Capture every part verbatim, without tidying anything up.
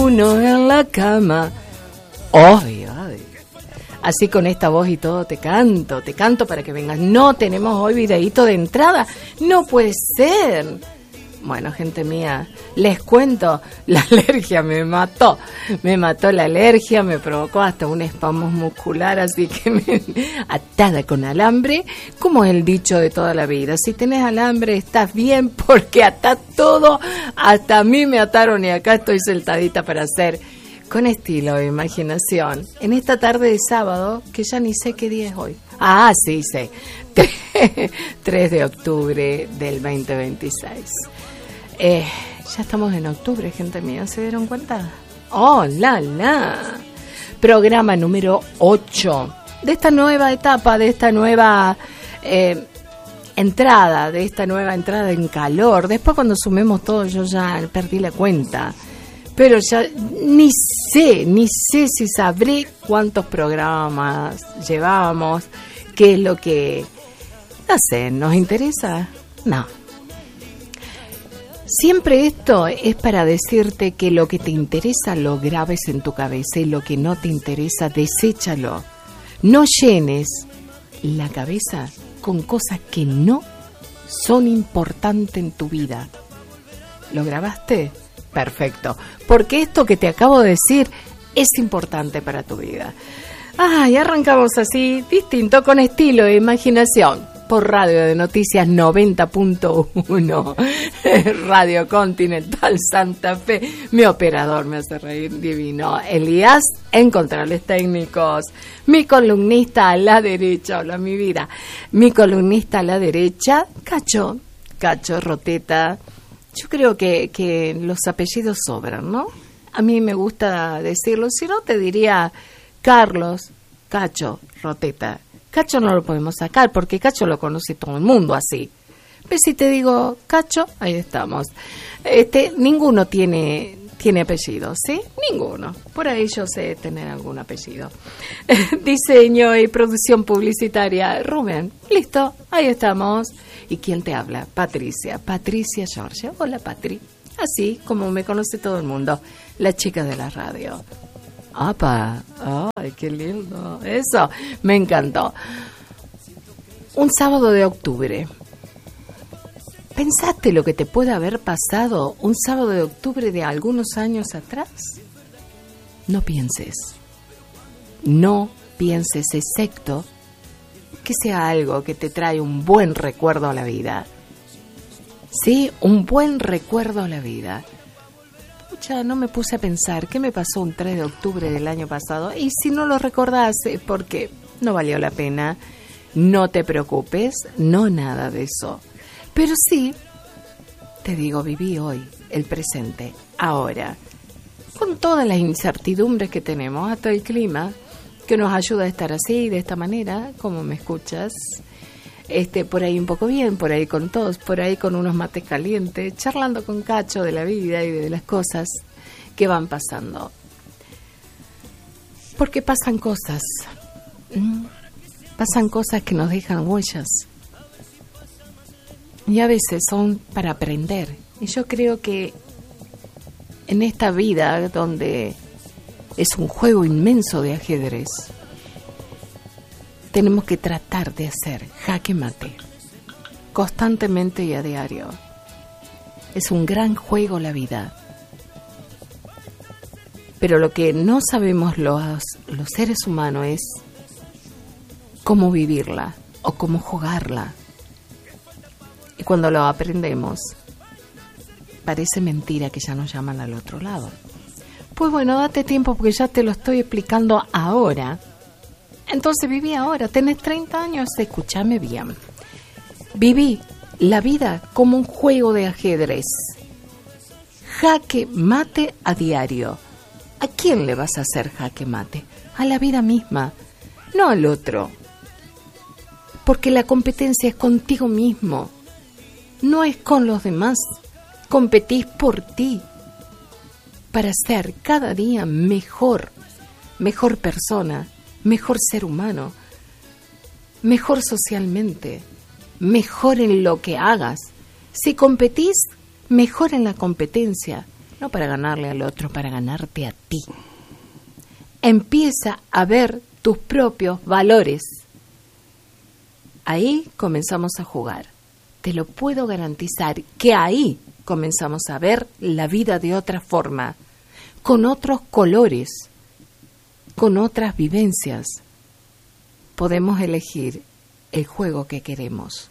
uno en la cama. ¡Ay, ay! Así con esta voz y todo te canto, te canto para que vengas. No tenemos hoy videíto de entrada. No puede ser. Bueno, gente mía, les cuento, la alergia me mató. Me mató la alergia, me provocó hasta un espasmo muscular, así que me, atada con alambre, como es el dicho de toda la vida. Si tenés alambre, estás bien porque atás todo. Hasta a mí me ataron y acá estoy sentadita para hacer con estilo e imaginación. En esta tarde de sábado, que ya ni sé qué día es hoy. Ah, sí, sé. tres de octubre del veinte veintiséis. Eh, ya estamos en octubre, gente mía, ¿se dieron cuenta? ¡Oh, la, la! Programa número ocho de esta nueva etapa, de esta nueva eh, entrada, de esta nueva entrada en calor. Después cuando sumemos todo, yo ya perdí la cuenta. Pero ya ni sé, ni sé si sabré cuántos programas llevamos, qué es lo que, no sé, ¿nos interesa? No. Siempre esto es para decirte que lo que te interesa lo grabes en tu cabeza y lo que no te interesa, deséchalo. No llenes la cabeza con cosas que no son importantes en tu vida. ¿Lo grabaste? Perfecto. Porque esto que te acabo de decir es importante para tu vida. Ah, y arrancamos así, distinto, con estilo e imaginación. Por Radio de Noticias noventa punto uno, Radio Continental Santa Fe. Mi operador me hace reír divino. Elías en controles técnicos. Mi columnista a la derecha, hola mi vida. Mi columnista a la derecha, Cacho, Cacho Roteta. Yo creo que, que los apellidos sobran, ¿no? A mí me gusta decirlo, si no te diría Carlos Cacho Roteta. Cacho no lo podemos sacar porque Cacho lo conoce todo el mundo así. Pero si te digo Cacho, ahí estamos. Este, ninguno tiene, tiene apellido, ¿sí? Ninguno. Por ahí yo sé tener algún apellido. Diseño y producción publicitaria, Rubén. Listo, ahí estamos. ¿Y quién te habla? Patricia. Patricia Georgia. Hola, Patri. Así como me conoce todo el mundo. La chica de la radio. ¡Apa! ¡Ay, qué lindo! Eso, me encantó. Un sábado de octubre. ¿Pensaste lo que te puede haber pasado un sábado de octubre de algunos años atrás? No pienses. No pienses, excepto que sea algo que te trae un buen recuerdo a la vida. Sí, un buen recuerdo a la vida. Ya no me puse a pensar qué me pasó un tres de octubre del año pasado, y si no lo recordás es porque no valió la pena. No te preocupes, no nada de eso, pero sí te digo, viví hoy, el presente, ahora, con todas las incertidumbres que tenemos, hasta el clima que nos ayuda a estar así, de esta manera, como me escuchas. Este, por ahí un poco bien, por ahí con tos, por ahí con unos mates calientes, charlando con Cacho de la vida y de las cosas que van pasando. Porque pasan cosas, ¿Mm? pasan cosas que nos dejan huellas. Y a veces son para aprender. Y yo creo que en esta vida donde es un juego inmenso de ajedrez, tenemos que tratar de hacer jaque mate constantemente y a diario. Es un gran juego la vida. Pero lo que no sabemos los, los seres humanos es cómo vivirla o cómo jugarla. Y cuando lo aprendemos, parece mentira que ya nos llaman al otro lado. Pues bueno, date tiempo porque ya te lo estoy explicando ahora. Entonces viví ahora, tenés treinta años, escúchame bien. Viví la vida como un juego de ajedrez. Jaque mate a diario. ¿A quién le vas a hacer jaque mate? A la vida misma, no al otro. Porque la competencia es contigo mismo, no es con los demás. Competís por ti, para ser cada día mejor, mejor persona, mejor ser humano, mejor socialmente, mejor en lo que hagas. Si competís, mejor en la competencia. no para ganarle al otro, para ganarte a ti. Empieza a ver tus propios valores. Ahí comenzamos a jugar. Te lo puedo garantizar que ahí comenzamos a ver la vida de otra forma, con otros colores, con otras vivencias. Podemos elegir el juego que queremos.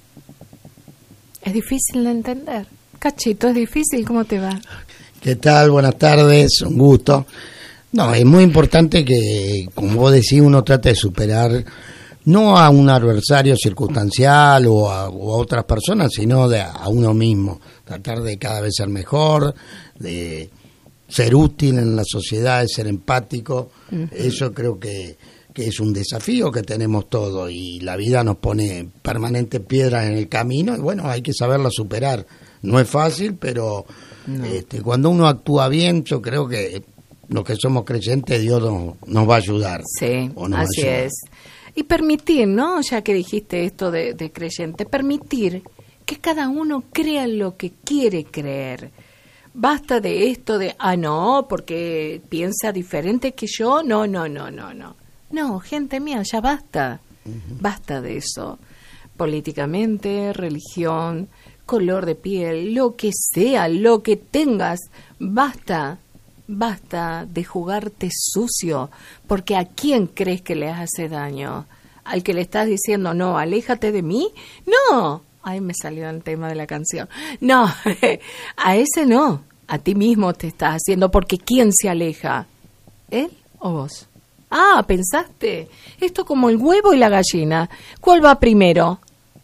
Es difícil de entender. Cachito, es difícil. ¿Cómo te va? ¿Qué tal? Buenas tardes, un gusto. No, es muy importante que, como vos decís, uno trate de superar no a un adversario circunstancial o a, o a otras personas, sino de, a uno mismo. Tratar de cada vez ser mejor, de ser útil en la sociedad, de ser empático. Uh-huh. Eso creo que, que es un desafío que tenemos todos y la vida nos pone permanentes piedras en el camino y bueno, hay que saberla superar. No es fácil, pero no. este, cuando uno actúa bien, yo creo que los que somos creyentes, Dios nos, nos va a ayudar. Sí, así es. Y permitir, ¿no? Ya que dijiste esto de, de creyente, permitir que cada uno crea lo que quiere creer. Basta de esto de, ah, no, porque piensa diferente que yo. No, no, no, no, no. No, gente mía, ya basta. Uh-huh. Basta de eso. Políticamente, religión, color de piel, lo que sea, lo que tengas, basta. Basta de jugarte sucio, porque ¿a quién crees que le hace daño? ¿Al que le estás diciendo, no, aléjate de mí? No, ay, me salió el tema de la canción. No, a ese no, a ti mismo te estás haciendo, porque ¿quién se aleja? ¿Él o vos? Ah, pensaste, esto como el huevo y la gallina, ¿cuál va primero?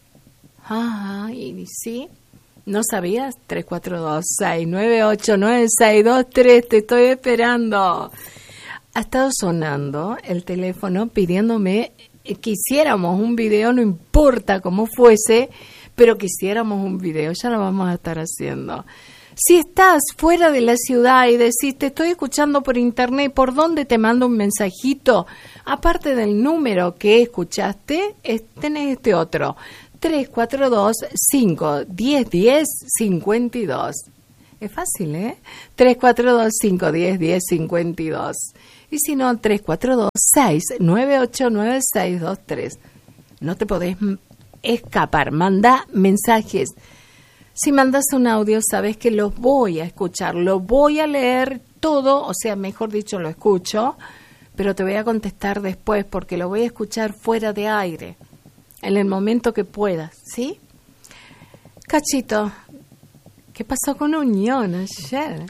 Ah, y sí. ¿No sabías? tres cuatro dos, seis nueve ocho, nueve seis dos tres, te estoy esperando. Ha estado sonando el teléfono pidiéndome que hiciéramos un video, no importa cómo fuese, pero que hiciéramos un video, ya lo vamos a estar haciendo. Si estás fuera de la ciudad y decís, te estoy escuchando por internet, ¿por dónde te mando un mensajito? Aparte del número que escuchaste, tenés este otro. tres cuatro dos, cinco, diez, diez, cincuenta y dos. Es fácil, ¿eh? tres cuatro dos, cinco, diez, diez, cincuenta y dos. Y si no, tres cuatro dos, seis nueve ocho, nueve seis dos tres. No te podés escapar. Manda mensajes. Si mandas un audio, sabes que los voy a escuchar. Lo voy a leer todo, o sea, mejor dicho, lo escucho, pero te voy a contestar después porque lo voy a escuchar fuera de aire. En el momento que puedas, ¿sí? Cachito, ¿qué pasó con Unión ayer?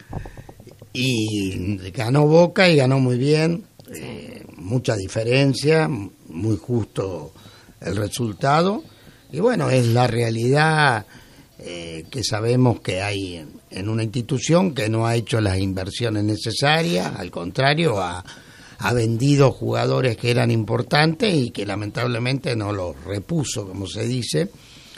Y ganó Boca y ganó muy bien, eh, mucha diferencia, muy justo el resultado. Y bueno, es la realidad eh, que sabemos que hay en, en una institución que no ha hecho las inversiones necesarias, al contrario, ha... ha vendido jugadores que eran importantes y que lamentablemente no los repuso, como se dice,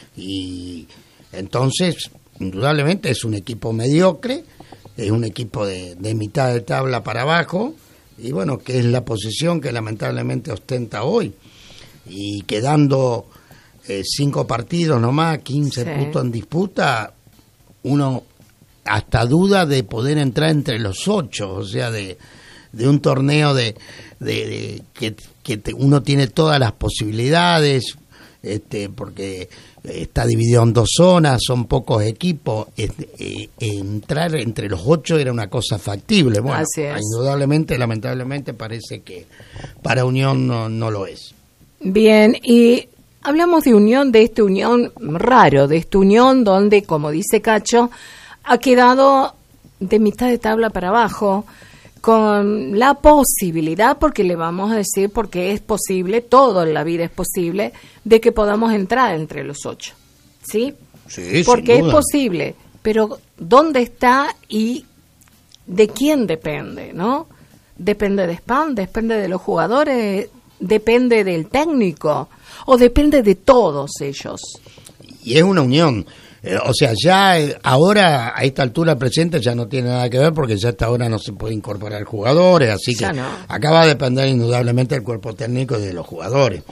y entonces indudablemente es un equipo mediocre, es un equipo de, de mitad de tabla para abajo, y bueno, que es la posición que lamentablemente ostenta hoy, y quedando eh, cinco partidos nomás, quince sí. puntos en disputa, uno hasta duda de poder entrar entre los ocho, o sea, de de un torneo de, de, de que, que te, uno tiene todas las posibilidades, este, porque está dividido en dos zonas, son pocos equipos, este, eh, entrar entre los ocho era una cosa factible. Bueno, indudablemente, lamentablemente parece que para Unión no, no lo es. Bien, y hablamos de Unión, de este Unión raro, de esta Unión donde, como dice Cacho, ha quedado de mitad de tabla para abajo, con la posibilidad, porque le vamos a decir, porque es posible, todo en la vida es posible, de que podamos entrar entre los ocho, ¿sí? Sí, porque sin duda. Es posible, pero ¿dónde está y de quién depende, no? Depende de Spam, depende de los jugadores, depende del técnico, o depende de todos ellos. Y es una unión. O sea, ya ahora a esta altura presente ya no tiene nada que ver porque ya a esta hora no se puede incorporar jugadores, así ya que no. Acá va a depender indudablemente del cuerpo técnico y de los jugadores.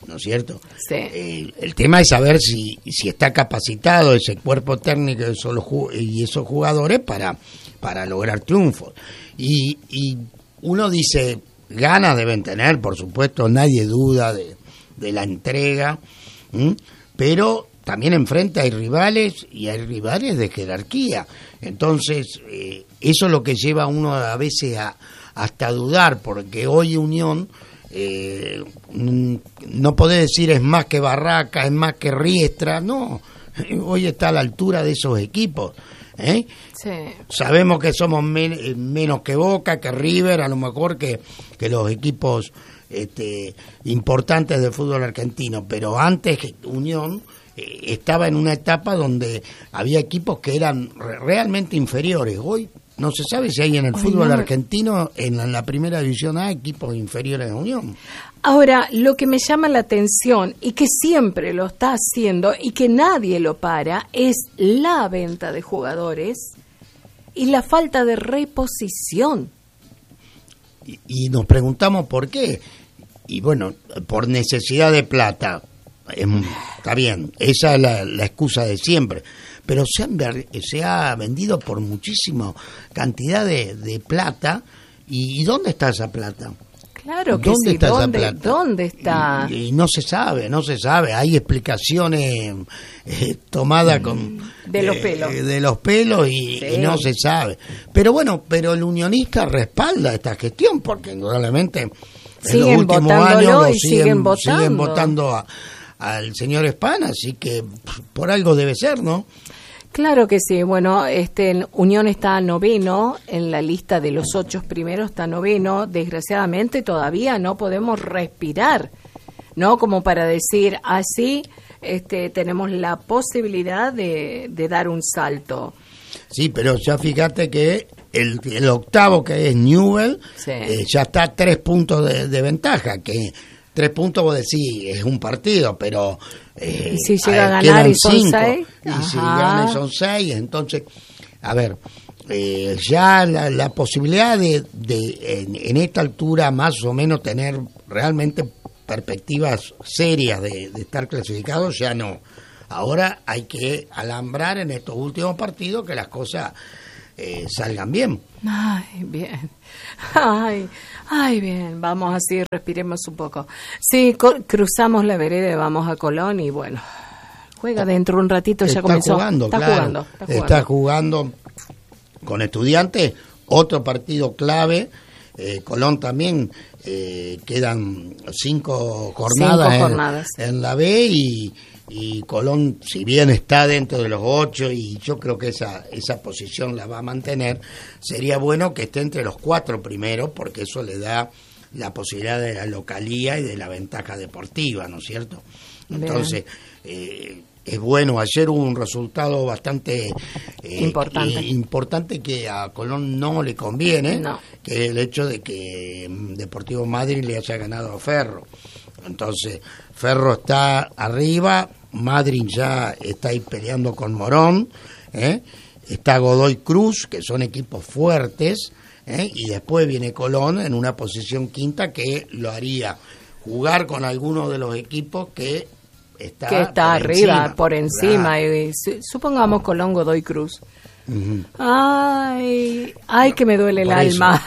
¿no es cierto? Sí. Eh, el tema es saber si, si está capacitado ese cuerpo técnico y esos, y esos jugadores para, para lograr triunfos. Y, y uno dice, ganas deben tener, por supuesto, nadie duda de, de la entrega, ¿m? Pero también enfrente hay rivales y hay rivales de jerarquía. Entonces, eh, eso es lo que lleva a uno a veces a hasta dudar, porque hoy Unión, eh, no podés decir es más que Barraca, es más que Riestra, no, hoy está a la altura de esos equipos. ¿eh? Sí. Sabemos que somos men- menos que Boca, que River, a lo mejor que, que los equipos este, importantes del fútbol argentino, pero antes que Unión eh, estaba en una etapa donde había equipos que eran re- realmente inferiores. Hoy no se sabe si hay en el Ay, fútbol no. argentino, en la, en la primera división A, equipos inferiores a Unión. Ahora, lo que me llama la atención y que siempre lo está haciendo y que nadie lo para es la venta de jugadores y la falta de reposición. Y, y nos preguntamos por qué. Y bueno, por necesidad de plata. Eh, está bien, esa es la, la excusa de siempre. Pero se, han, se ha vendido por muchísima cantidad de, de plata. ¿Y, ¿Y dónde está esa plata? Claro que ¿Dónde sí, está ¿dónde, esa plata? ¿dónde está? Y, y no se sabe, no se sabe. Hay explicaciones eh, tomadas con de los eh, pelos. De los pelos y, Sí. y no se sabe. Pero bueno, pero el unionista respalda esta gestión porque indudablemente en siguen los últimos votándolo años y siguen, siguen votando. Siguen votando a, al señor Spahn, así que por algo debe ser, ¿no? Claro que sí. Bueno, este Unión está noveno en la lista de los ocho primeros, está noveno. Desgraciadamente todavía no podemos respirar, ¿no? Como para decir así, este, tenemos la posibilidad de, de dar un salto. Sí, pero ya fíjate que el, el octavo, que es Newell, sí. eh, ya está a tres puntos de, de ventaja, que tres puntos vos decís, es un partido, pero eh, ¿y si llega a, a ganar y son cinco, seis? Y Ajá. si gana y son seis, entonces, a ver, eh, ya la, la posibilidad de, de en, en esta altura más o menos tener realmente perspectivas serias de, de estar clasificados, ya no. Ahora hay que alambrar en estos últimos partidos que las cosas eh, salgan bien. Ay, bien. Ay, ay, bien. Vamos así, respiremos un poco. Sí, cruzamos la vereda y vamos a Colón y bueno, juega dentro un ratito, ya está comenzó. Jugando, está, claro. jugando, está jugando. Está jugando con Estudiantes, otro partido clave. Eh, Colón también, eh, quedan cinco jornadas, cinco jornadas. En, en la B y... y Colón, si bien está dentro de los ocho y yo creo que esa esa posición la va a mantener, sería bueno que esté entre los cuatro primeros porque eso le da la posibilidad de la localía y de la ventaja deportiva, ¿no es cierto? Entonces, eh, es bueno. Ayer hubo un resultado bastante eh, importante. Eh, importante que a Colón no le conviene, no. que es el hecho de que Deportivo Madrid le haya ganado a Ferro. Entonces, Ferro está arriba, Madrid ya está ahí peleando con Morón, ¿eh? Está Godoy Cruz, que son equipos fuertes, ¿eh? Y después viene Colón en una posición quinta que lo haría jugar con algunos de los equipos que está, que está por arriba, encima. por encima, Claro. y, supongamos Colón, Godoy Cruz. Uh-huh. Ay, ay, que me duele el Por eso, alma.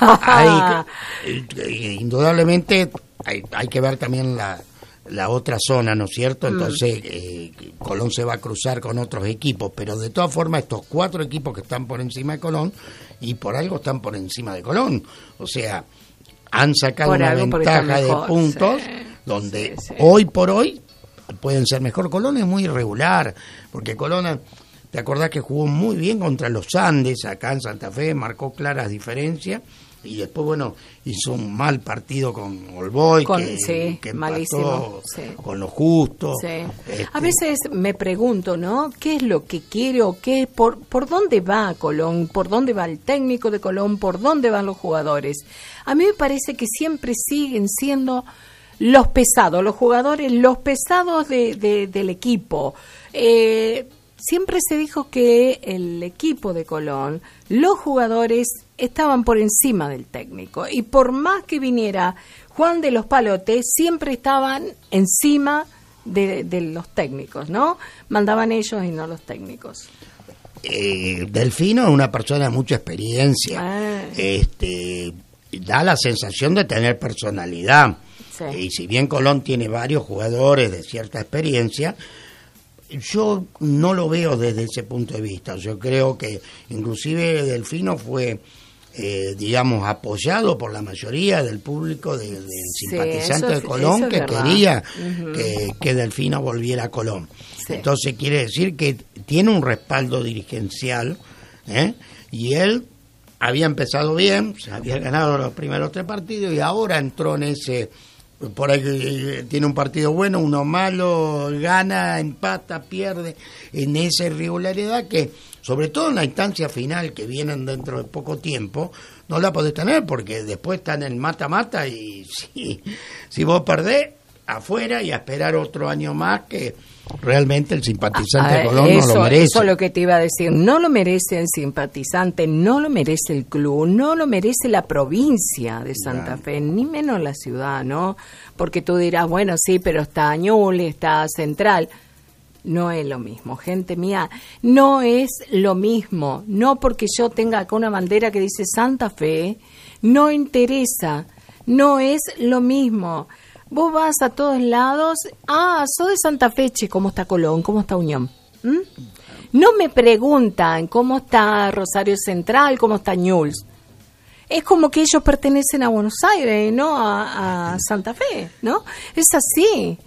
hay, indudablemente hay, hay que ver también la, la otra zona, ¿no es cierto? Entonces, mm. eh, Colón se va a cruzar con otros equipos, pero de todas formas estos cuatro equipos que están por encima de Colón, y por algo están por encima de Colón, o sea, han sacado por una algo, ventaja de puntos, sí, donde sí, sí. hoy por hoy pueden ser mejor. Colón es muy irregular, porque Colón... ¿Te acordás que jugó muy bien contra los Andes acá en Santa Fe? Marcó claras diferencias y después, bueno, hizo un mal partido con Olboy, con, que, sí, que malísimo, sí. con lo justo. Sí. Este... A veces me pregunto, ¿no? ¿Qué es lo que quiere o qué? Por, ¿Por dónde va Colón? ¿Por dónde va el técnico de Colón? ¿Por dónde van los jugadores? A mí me parece que siempre siguen siendo los pesados, los jugadores, los pesados de, de, del equipo. Eh... siempre se dijo que el equipo de Colón, los jugadores estaban por encima del técnico, y por más que viniera Juan de los Palotes, siempre estaban encima de, de los técnicos, ¿no? Mandaban ellos y no los técnicos. Eh, Delfino es una persona de mucha experiencia, ah. este, da la sensación de tener personalidad, sí. Y si bien Colón tiene varios jugadores de cierta experiencia, yo no lo veo desde ese punto de vista. Yo creo que inclusive Delfino fue, eh, digamos, apoyado por la mayoría del público, de, del sí, simpatizante de Colón, que quería uh-huh. que, que Delfino volviera a Colón. Sí. Entonces quiere decir que tiene un respaldo dirigencial, ¿eh? Y él había empezado bien, se había ganado los primeros tres partidos y ahora entró en ese... Por ahí tiene un partido bueno, uno malo, gana, empata, pierde, en esa irregularidad que, sobre todo en la instancia final, que vienen dentro de poco tiempo, no la podés tener, porque después está en el mata-mata y si, si vos perdés, afuera y a esperar otro año más, que realmente el simpatizante ah, de Colón eso, no lo merece. Eso es lo que te iba a decir, no lo merece el simpatizante, no lo merece el club, no lo merece la provincia de Santa Fe, ni menos la ciudad, ¿no? Porque tú dirás, bueno, sí, pero está Ñuble, está Central. No es lo mismo, gente mía, no es lo mismo. No porque yo tenga acá una bandera que dice Santa Fe, no interesa, no es lo mismo. Vos vas a todos lados, ah, sos de Santa Fe, che, ¿cómo está Colón? ¿Cómo está Unión? ¿Mm? No me preguntan cómo está Rosario Central, cómo está Ñubles. Es como que ellos pertenecen a Buenos Aires, no a, a Santa Fe, ¿no? Es así.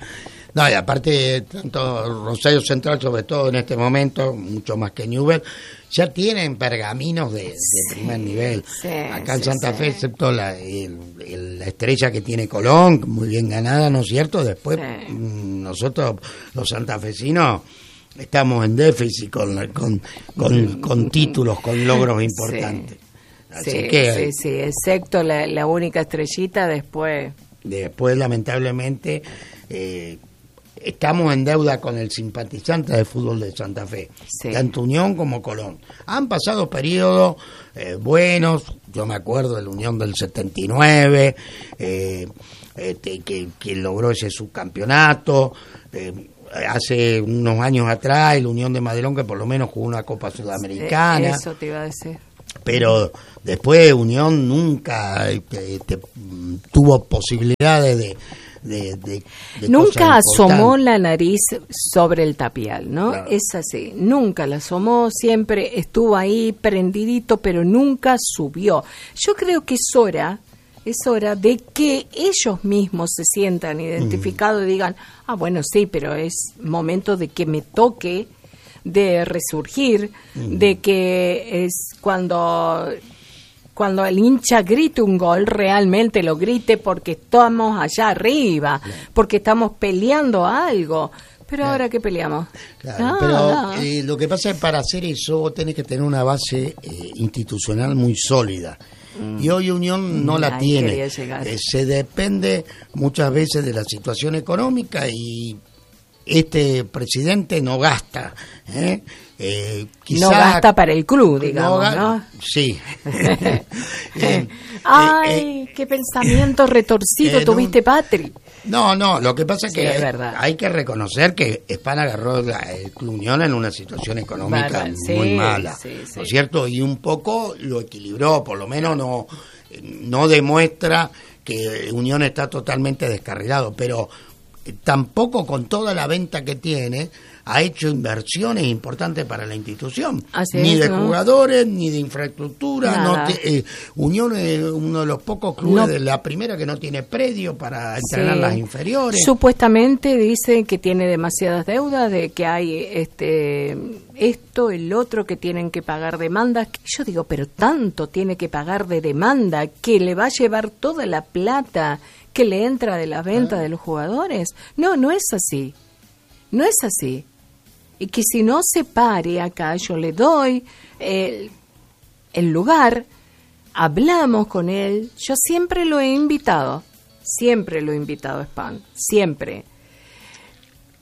No, y aparte, tanto Rosario Central, sobre todo en este momento, mucho más que Newell, ya tienen pergaminos de, de sí, primer nivel. Sí, acá en sí, Santa sí. Fe, excepto la, el, el, la estrella que tiene Colón, muy bien ganada, ¿no es cierto? Después, sí. nosotros, los santafesinos, estamos en déficit con, con, con, con títulos, con logros importantes. Sí. Así sí, que, sí, sí, excepto la, la única estrellita, después... Después, lamentablemente... Eh, estamos en deuda con el simpatizante de fútbol de Santa Fe, sí. Tanto Unión como Colón. Han pasado periodos eh, buenos, yo me acuerdo de la Unión del setenta y nueve, eh, este, que, que logró ese subcampeonato, eh, hace unos años atrás la Unión de Madelón, que por lo menos jugó una Copa Sudamericana. Eso te iba a decir. Pero después Unión nunca este, este, tuvo posibilidades de... De, de, de nunca asomó la nariz sobre el tapial, ¿no? Claro. Es así, nunca la asomó, siempre estuvo ahí prendidito, pero nunca subió. Yo creo que es hora, es hora de que ellos mismos se sientan identificados mm. y digan, ah, bueno, sí, pero es momento de que me toque, de resurgir, mm. de que es cuando... Cuando el hincha grite un gol, realmente lo grite porque estamos allá arriba, claro. Porque estamos peleando algo. Pero claro. Ahora, ¿qué peleamos? Claro, ah, pero no. eh, lo que pasa es que para hacer eso vos tenés que tener una base eh, institucional muy sólida. Mm. Y hoy Unión no la Ahí tiene. Eh, se depende muchas veces de la situación económica y este presidente no gasta, ¿eh? Eh, quizá, no gasta para el club, digamos, ¿no? ¿no? Sí. eh, Ay, eh, qué pensamiento retorcido eh, tuviste, no, Patri. No, no, lo que pasa es que sí, es hay, hay que reconocer que Span agarró la, el Club Unión en una situación económica Barra, muy sí, mala, sí, sí. ¿no es cierto? Y un poco lo equilibró, por lo menos no, no demuestra que Unión está totalmente descarrilado, pero tampoco con toda la venta que tiene ha hecho inversiones importantes para la institución. Así ni es, de ¿no? jugadores, ni de infraestructura. No te, eh, Unión es uno de los pocos clubes no. de la primera que no tiene predio para entrenar sí. las inferiores. Supuestamente dice que tiene demasiadas deudas, de que hay este esto, el otro, que tienen que pagar demandas. Yo digo, pero tanto tiene que pagar de demanda que le va a llevar toda la plata que le entra de la venta ah. de los jugadores. No, no es así. No es así. Y que si no se pare acá, yo le doy el, el lugar, hablamos con él. Yo siempre lo he invitado, siempre lo he invitado a Span, siempre.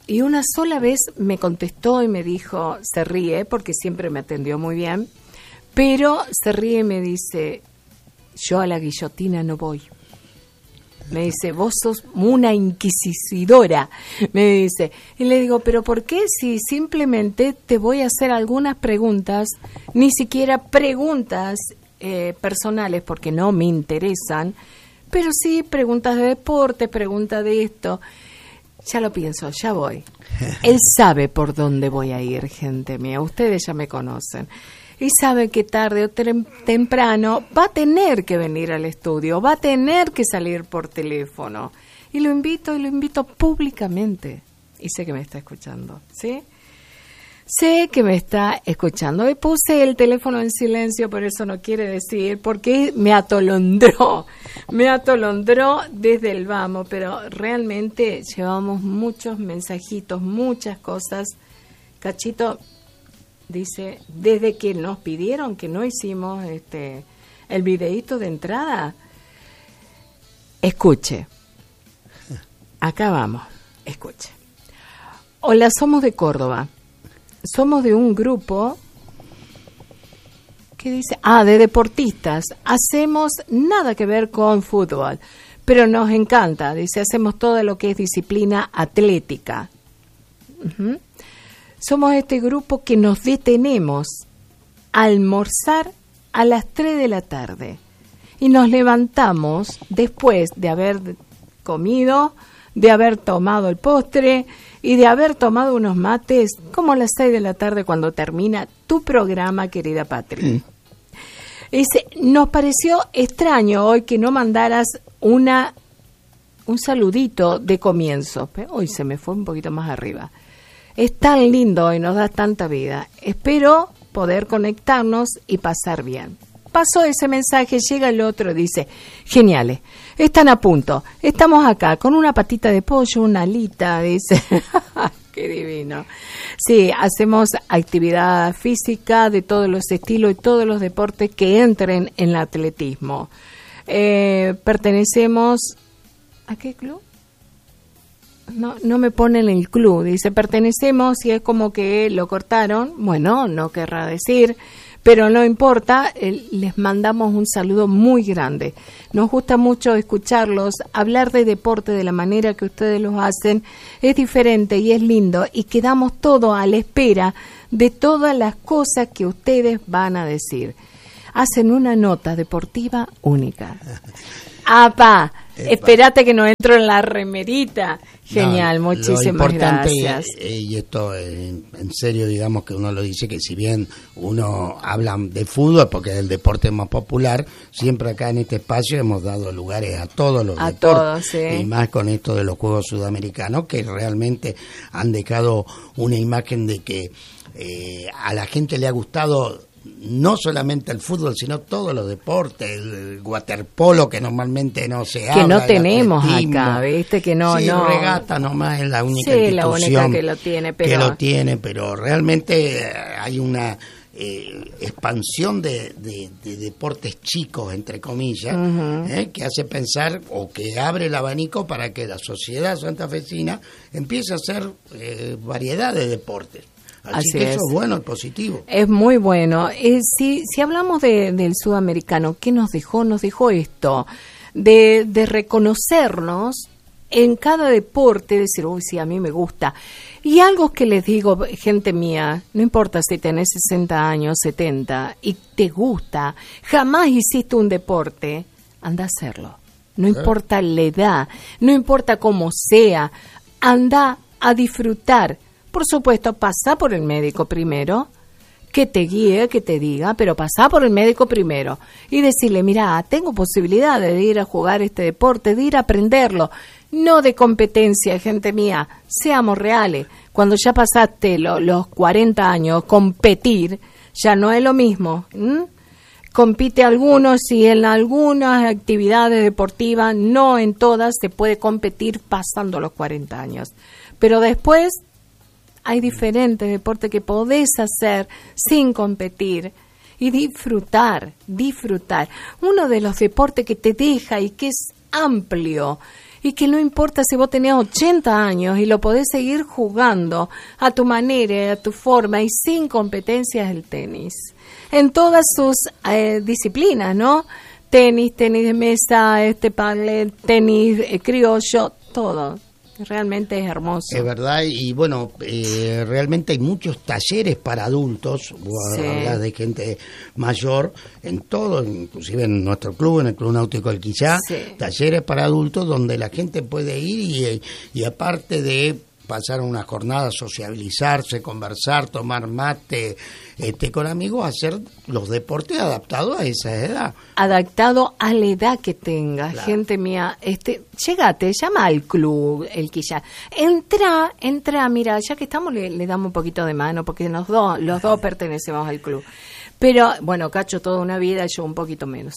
y una sola vez me contestó y me dijo, se ríe, porque siempre me atendió muy bien, pero se ríe y me dice, yo a la guillotina no voy. Me dice, vos sos una inquisidora, me dice. Y le digo, ¿pero por qué si simplemente te voy a hacer algunas preguntas, ni siquiera preguntas eh, personales, porque no me interesan, pero sí preguntas de deporte, preguntas de esto? Ya lo pienso, ya voy. Él sabe por dónde voy a ir, gente mía, ustedes ya me conocen. Y sabe que tarde o tem- temprano va a tener que venir al estudio, va a tener que salir por teléfono. Y lo invito, y lo invito públicamente. Y sé que me está escuchando, ¿sí? Sé que me está escuchando. Y puse el teléfono en silencio, por eso no quiere decir, porque me atolondró, me atolondró desde el vamos, pero realmente llevamos muchos mensajitos, muchas cosas. Cachito dice, desde que nos pidieron que no hicimos este el videíto de entrada, escuche, acá vamos, escuche. Hola, somos de Córdoba, somos de un grupo que dice, ah, de deportistas, hacemos nada que ver con fútbol, pero nos encanta, dice, hacemos todo lo que es disciplina atlética. Uh-huh. Somos este grupo que nos detenemos a almorzar a las tres de la tarde y nos levantamos después de haber comido, de haber tomado el postre y de haber tomado unos mates como a las seis de la tarde cuando termina tu programa, querida Patri. Mm. Dice, nos pareció extraño hoy que no mandaras una un saludito de comienzo. Hoy se me fue un poquito más arriba. Es tan lindo y nos da tanta vida. Espero poder conectarnos y pasar bien. Pasó ese mensaje, llega el otro, dice, geniales, están a punto, estamos acá con una patita de pollo, una alita, dice, qué divino. Sí, hacemos actividad física de todos los estilos y todos los deportes que entren en el atletismo. Eh, pertenecemos, ¿a qué club? No, no me ponen el club, dice, pertenecemos y es como que lo cortaron, bueno, no querrá decir, pero no importa, eh, les mandamos un saludo muy grande. Nos gusta mucho escucharlos, hablar de deporte de la manera que ustedes lo hacen, es diferente y es lindo y quedamos todos a la espera de todas las cosas que ustedes van a decir. Hacen una nota deportiva única. ¡Apa! Espérate que no entro en la remerita. Genial, no, muchísimas gracias. Y, y esto en, en serio, digamos que uno lo dice, que si bien uno habla de fútbol porque es el deporte más popular, siempre acá en este espacio hemos dado lugares a todos los a deportes, todos, sí. Y más con esto de los Juegos Sudamericanos, que realmente han dejado una imagen de que eh, a la gente le ha gustado no solamente el fútbol, sino todos los deportes, el waterpolo que normalmente no se habla, que no tenemos acá, viste que no, sí, no. regata nomás es la única sí, institución la única que lo tiene, pero que lo tiene, pero realmente hay una eh, expansión de, de, de deportes chicos, entre comillas, uh-huh. eh, que hace pensar o que abre el abanico para que la sociedad santafesina empiece a hacer eh, variedad de deportes. Así, Así que es. Eso es bueno y positivo. Es muy bueno. Eh, si, si hablamos de, del sudamericano, ¿qué nos dejó? Nos dejó esto, de, de reconocernos en cada deporte, decir, uy, sí, a mí me gusta. Y algo que les digo, gente mía, no importa si tenés sesenta años, setenta, y te gusta, jamás hiciste un deporte, anda a hacerlo. No ¿Eh? importa la edad, no importa cómo sea, anda a disfrutar. Por supuesto, pasa por el médico primero, que te guíe, que te diga, pero pasa por el médico primero y decirle, mira, tengo posibilidad de ir a jugar este deporte, de ir a aprenderlo, no de competencia, gente mía, seamos reales. Cuando ya pasaste lo, los cuarenta años, competir ya no es lo mismo. ¿Mm? Compite algunos y en algunas actividades deportivas, no en todas, se puede competir pasando los cuarenta años. Pero después hay diferentes deportes que podés hacer sin competir y disfrutar, disfrutar. Uno de los deportes que te deja y que es amplio y que no importa si vos tenés ochenta años y lo podés seguir jugando a tu manera, a tu forma y sin competencias el tenis. En todas sus eh, disciplinas, ¿no? Tenis, tenis de mesa, este pádel, tenis eh, criollo, todo. Realmente es hermoso. Es verdad, y bueno, eh, realmente hay muchos talleres para adultos, Sí. hablas de gente mayor, en todo, inclusive en nuestro club, en el Club Náutico Alquillá, Sí. talleres para adultos donde la gente puede ir y, y aparte de pasar una jornada, sociabilizarse, conversar, tomar mate este, con amigos, hacer los deportes adaptados a esa edad. Adaptado a la edad que tengas, Claro. gente mía, este, llegate, llama al club, el Quillá, entra, entra, mira, ya que estamos le, le damos un poquito de mano, porque los dos, los dos pertenecemos al club. Pero, bueno, Cacho toda una vida, yo un poquito menos.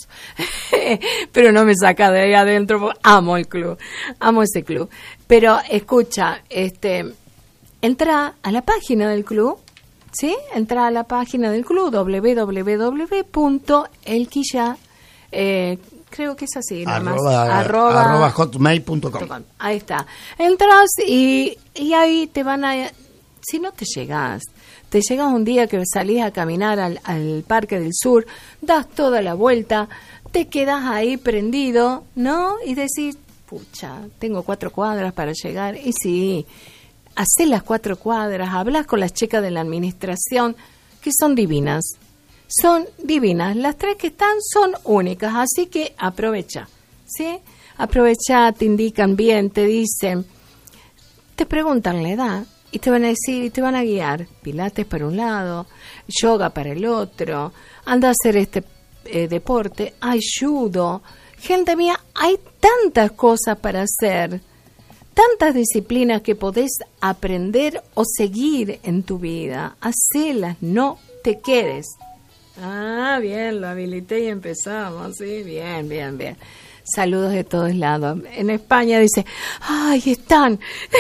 Pero no me saca de ahí adentro, porque amo el club, amo ese club. Pero, escucha, este, entra a la página del club, ¿sí? Entra a la página del club, doble u doble u doble u punto el quillá, eh, creo que es así, nada más. Arroba, Arroba, arroba hotmail punto com. Ahí está. Entras y, y ahí te van a... Si no te llegas, te llegas un día que salís a caminar al, al Parque del Sur, das toda la vuelta, te quedas ahí prendido, ¿no? Y decís, pucha, tengo cuatro cuadras para llegar. Y sí, hacés las cuatro cuadras, hablas con las chicas de la administración, que son divinas. Son divinas. Las tres que están son únicas, así que aprovecha, ¿sí? Aprovecha, te indican bien, te dicen, te preguntan la edad. Y te van a decir, y te van a guiar, pilates para un lado, yoga para el otro, anda a hacer este eh, deporte, hay judo. Gente mía, hay tantas cosas para hacer, tantas disciplinas que podés aprender o seguir en tu vida. Hacelas, no te quedes. Ah, bien, lo habilité y empezamos, sí, bien, bien, bien. Saludos de todos lados. En España dice, ¡ay, están!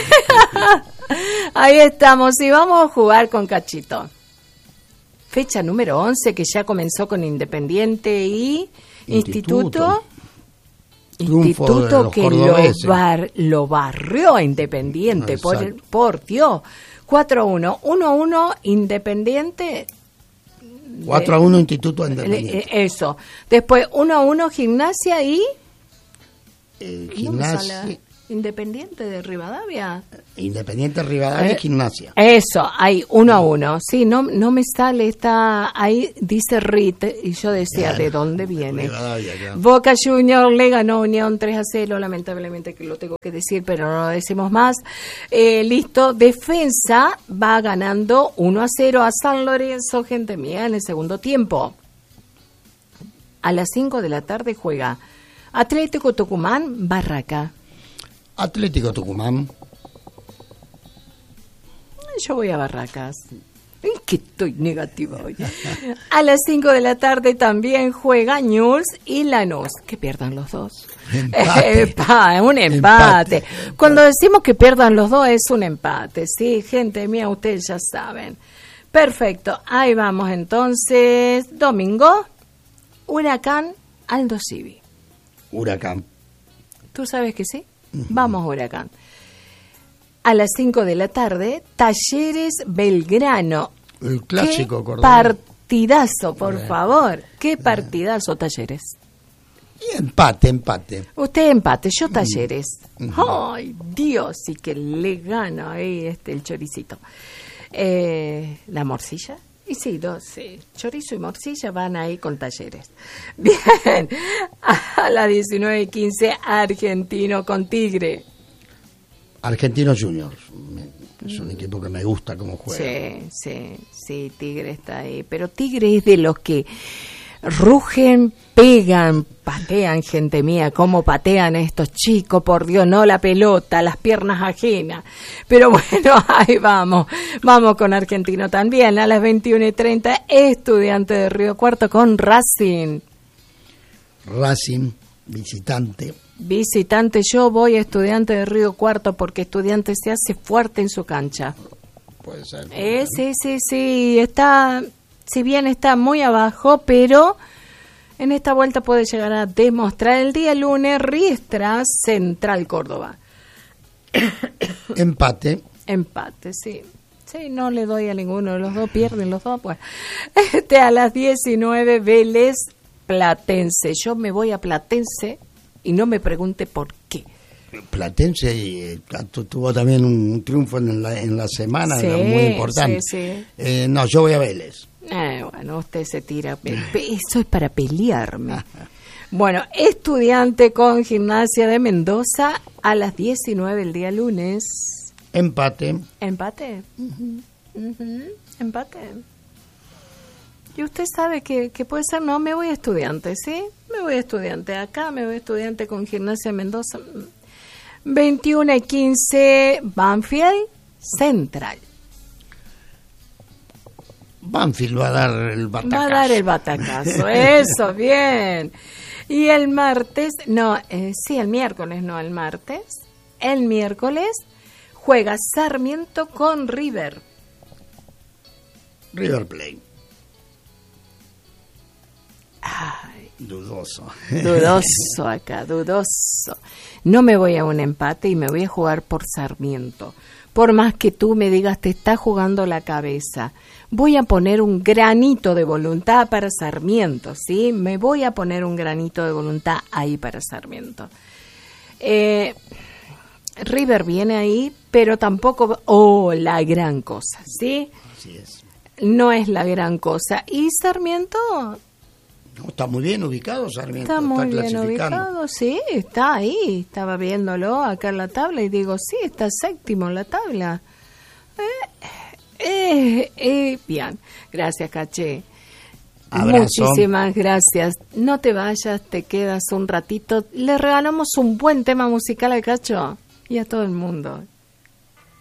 Ahí estamos y vamos a jugar con Cachito. Fecha número once que ya comenzó con Independiente y Instituto. Instituto, Instituto que lo, cordobeses. bar, lo barrió a Independiente, por, el, por Dios. cuatro a uno, uno a uno Independiente. cuatro a uno Instituto Independiente. Eso. Después uno a uno Gimnasia y... Eh, No me sale. gimnasia, Independiente de Rivadavia. Independiente Rivadavia, Eh, Gimnasia. Eso, hay uno a uno. Sí, no, no me sale, está ahí, dice Rit, y yo decía, Claro, ¿de dónde viene? Rivadavia, claro. Boca Junior le ganó Unión tres a cero, lamentablemente que lo tengo que decir, pero no lo decimos más. Eh, listo, Defensa va ganando uno a cero a San Lorenzo, gente mía, en el segundo tiempo. A las cinco de la tarde juega Atlético Tucumán, Barraca. Atlético Tucumán. Yo voy a Barracas. Es que estoy negativa hoy. A las cinco de la tarde también juega Ñuls y Lanús. Que pierdan los dos. Empate. Epa, un empate. Empate. Cuando decimos que pierdan los dos es un empate. Sí, gente mía, ustedes ya saben. Perfecto. Ahí vamos entonces. Domingo, Huracán, Aldo Civi. Huracán. ¿Tú sabes que sí? Vamos, Huracán. A las cinco de la tarde, Talleres Belgrano. El clásico Qué cordobés. partidazo, por Bien. favor. Qué partidazo, Talleres. Y empate, empate. Usted empate, yo Talleres. Ay, Dios, y que le gano ahí este, el choricito. Eh, ¿La morcilla? Y sí, dos, sí. Chorizo y morcilla van ahí con Talleres. Bien, a las diecinueve quince, Argentino con Tigre. Argentinos Juniors. Me- Es un equipo que me gusta cómo juega. Sí, sí, sí, Tigre está ahí. Pero Tigre es de los que rugen, pegan, patean, gente mía, cómo patean estos chicos, por Dios, no la pelota, las piernas ajenas. Pero bueno, ahí vamos, vamos con Argentino también, a las veintiuna y treinta, Estudiante de Río Cuarto con Racing. Racing, visitante. Visitante, yo voy a Estudiante de Río Cuarto porque Estudiante se hace fuerte en su cancha. Puede ser. Eh, sí, sí, sí, está, si bien está muy abajo, pero En esta vuelta puede llegar a demostrar el día lunes Riestra Central Córdoba. Empate. Empate, sí. Sí, no le doy a ninguno de los dos, pierden los dos. Pues. Este, a las diecinueve, Vélez Platense. Yo me voy a Platense y no me pregunte por qué. Platense eh, tuvo también un triunfo en la, en la semana, sí, muy importante. Sí, sí. Eh, no, yo voy a Vélez. Eh, bueno, usted se tira. Eso es para pelearme. Bueno, Estudiante con Gimnasia de Mendoza a las diecinueve el día lunes. Empate. Empate. Uh-huh. Uh-huh. Empate. Y usted sabe que, que puede ser, no, me voy a Estudiante, ¿sí? Me voy a Estudiante. Acá me voy a Estudiante con Gimnasia de Mendoza. veintiuno y quince, Banfield Central. Banfield va a dar el batacazo. Va a dar el batacazo, eso, bien. Y el martes, no, eh, sí, el miércoles, no, el martes. El miércoles juega Sarmiento con River. River Plate. Ay, dudoso. Dudoso acá, dudoso. No me voy a un empate y me voy a jugar por Sarmiento. Por más que tú me digas, te está jugando la cabeza, voy a poner un granito de voluntad para Sarmiento, ¿sí? Me voy a poner un granito de voluntad ahí para Sarmiento. Eh, River viene ahí, pero tampoco, oh, la gran cosa, ¿sí? Así es. No es la gran cosa. Y Sarmiento... No, está muy bien ubicado Sarmiento, está muy está bien ubicado, sí, está ahí, estaba viéndolo acá en la tabla y digo, sí, está séptimo en la tabla. Eh, eh, eh, bien, gracias, Caché. Abrazo. Muchísimas gracias. No te vayas, te quedas un ratito. Le regalamos un buen tema musical al Cacho y a todo el mundo.